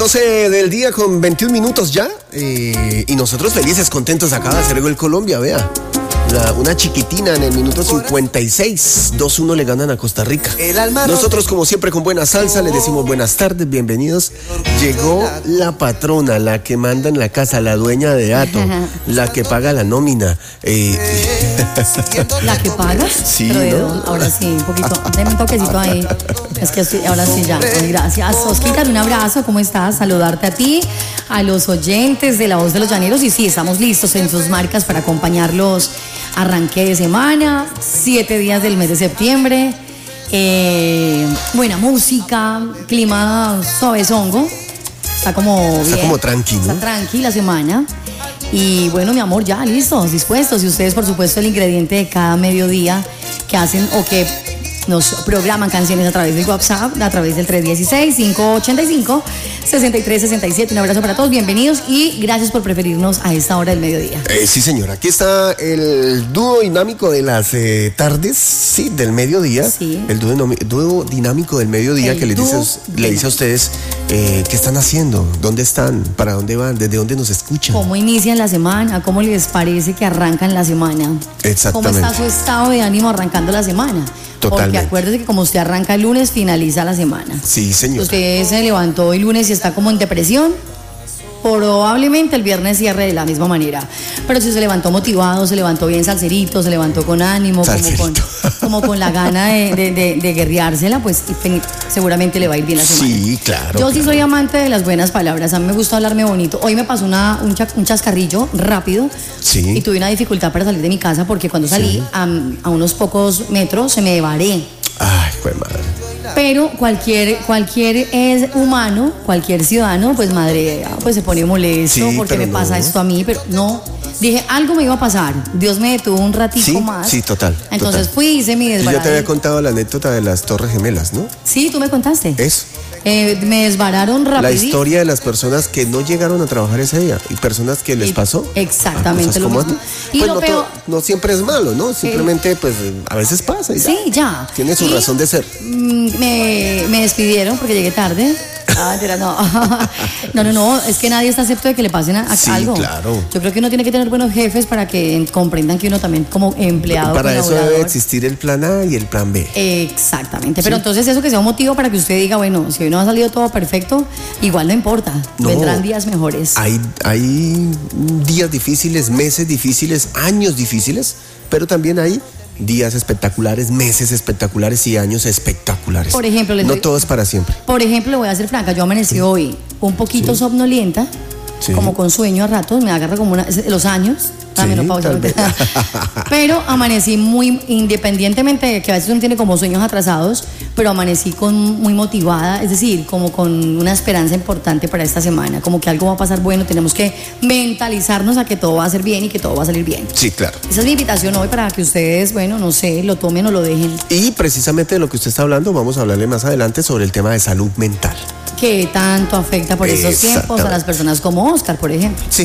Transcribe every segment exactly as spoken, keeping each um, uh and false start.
doce del día con veintiún minutos ya, eh, y nosotros felices, contentos. Acaba de hacer gol Colombia, vea. La, una chiquitina en el minuto cincuenta y seis, dos uno le ganan a Costa Rica. Nosotros, como siempre, con buena salsa, les decimos buenas tardes, bienvenidos. Llegó la patrona, la que manda en la casa, la dueña de Ato, la que paga la nómina. Eh, ¿La que paga? Sí, pero de ¿no? dónde, ahora sí, un poquito. Deme un toquecito ahí. Es que estoy, ahora sí ya. Ay, gracias. Osquita, un abrazo. ¿Cómo estás? Saludarte a ti, a los oyentes de La Voz de los Llaneros. Y sí, estamos listos en sus marcas para acompañarlos. Arranque de semana, siete días del mes de septiembre. Eh, buena música, clima suavezongo. Está como bien. Está como tranquilo. Está tranquila la semana. Y bueno, mi amor, ya listos, dispuestos. Y ustedes, por supuesto, el ingrediente de cada mediodía que hacen o que nos programan canciones a través del WhatsApp, a través del tres uno seis, cinco ocho cinco, seis tres seis siete. Un abrazo para todos, bienvenidos y gracias por preferirnos a esta hora del mediodía. Eh, sí, señora, aquí está el dúo dinámico de las eh, tardes, sí, del mediodía. Sí. El dúo, dúo dinámico del mediodía El que les dice, dúo le dice a ustedes eh, qué están haciendo, dónde están, para dónde van, desde dónde nos escuchan. ¿Cómo inician la semana? ¿Cómo les parece que arrancan la semana? Exactamente. ¿Cómo está su estado de ánimo arrancando la semana? Totalmente. Porque acuérdese que como usted arranca el lunes, finaliza la semana. Sí, señor. Usted se levantó el lunes y está como en depresión, probablemente el viernes cierre de la misma manera. Pero si se levantó motivado, se levantó bien salserito, se levantó con ánimo, como con, como con la gana de, de, de, de guerreársela, pues seguramente le va a ir bien la semana. Sí, claro. Yo claro. sí soy amante de las buenas palabras, a mí me gusta hablarme bonito. Hoy me pasó una, un, cha, un chascarrillo rápido. Sí. Y tuve una dificultad para salir de mi casa porque cuando salí sí. a, a unos pocos metros se me varé. Ay, pues madre. Pero cualquier cualquier es humano, cualquier ciudadano, pues madre, pues se pone molesto Sí, porque me no. pasa esto a mí, pero no. Dije, algo me iba a pasar. Dios me detuvo un ratito Sí, más. sí, total. Entonces total. fui, hice mi Y desbarate. ya te había contado la anécdota de las Torres Gemelas, ¿no? Sí, tú me contaste. Eso. Eh, me desbararon rápido. La historia de las personas que no llegaron a trabajar ese día y personas que les pasó. Exactamente lo como mismo. Y Y pues lo no, peor, to- no siempre es malo, ¿no? Simplemente, pues, a veces pasa y ya. sí, ya. Tiene su Y, razón de ser. mm, Me, me despidieron porque llegué tarde. Ah, mentira, no. no, no, no, es que nadie está acepto de que le pasen a, a Sí, algo. claro. Yo creo que uno tiene que tener buenos jefes para que comprendan que uno también como empleado, Para eso colaborador. debe existir el plan A y el plan B. Exactamente, pero Sí. entonces eso que sea un motivo para que usted diga, bueno, si hoy no ha salido todo perfecto, igual no importa, No. vendrán días mejores. Hay, hay días difíciles, meses difíciles, años difíciles, pero también hay días espectaculares, meses espectaculares y años espectaculares. Por ejemplo, les no doy- todo es para siempre. Por ejemplo, le voy a ser franca, yo amanecí hoy un poquito Sí. somnolienta, Sí. como con sueño a ratos, me agarra como una, los años, la Sí, menopausia. tal vez. Pero amanecí muy, independientemente de que a veces uno tiene como sueños atrasados, pero amanecí con, muy motivada, es decir, como con una esperanza importante para esta semana, como que algo va a pasar bueno, tenemos que mentalizarnos a que todo va a ser bien y que todo va a salir bien. Sí, claro. Esa es mi invitación hoy para que ustedes, bueno, no sé, lo tomen o lo dejen. Y precisamente de lo que usted está hablando, vamos a hablarle más adelante sobre el tema de salud mental. Que tanto afecta por esos tiempos a Exactamente. las personas como Oscar, por ejemplo. Sí.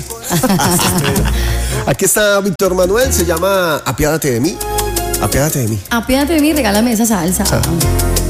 Aquí está Víctor Manuel, se llama Apiádate de mí. Apiádate de mí. Apiádate de mí, regálame esa salsa. Ah.